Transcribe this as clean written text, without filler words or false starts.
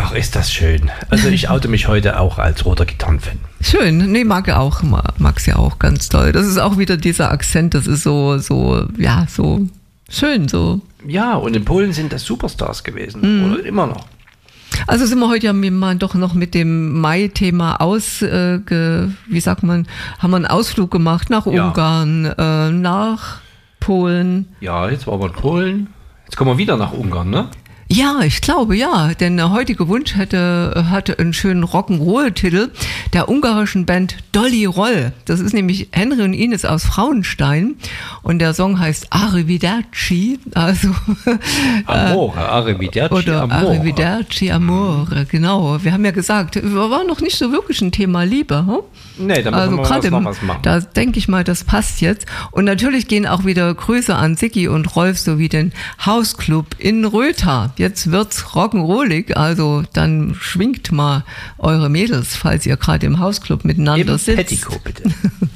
Ach, ist das schön. Also ich oute mich heute auch als roter Gitarrenfan. Schön, nee, mag's ja auch ganz toll. Das ist auch wieder dieser Akzent, das ist so schön, so. Ja, und in Polen sind das Superstars gewesen, oder immer noch. Also sind wir heute ja mal doch noch mit dem Mai-Thema haben wir einen Ausflug gemacht nach Ungarn, nach Polen. Ja, jetzt waren wir in Polen. Jetzt kommen wir wieder nach Ungarn, ne? Ja, ich glaube, ja, denn der heutige Wunsch hatte einen schönen Rock'n'Roll-Titel der ungarischen Band Dolly Roll. Das ist nämlich Henry und Ines aus Frauenstein und der Song heißt Arrivederci, also Amore, Arrivederci, oder Amore. Arrivederci, Amore, genau. Wir haben ja gesagt, war noch nicht so wirklich ein Thema Liebe, hm? Nee, da müssen wir noch was machen. Da denke ich mal, das passt jetzt. Und natürlich gehen auch wieder Grüße an Siggi und Rolf sowie den Hausclub in Rötha. Jetzt wird's rock'n'rollig, also dann schwingt mal eure Mädels, falls ihr gerade im Hausclub miteinander sitzt. Petticoat, bitte.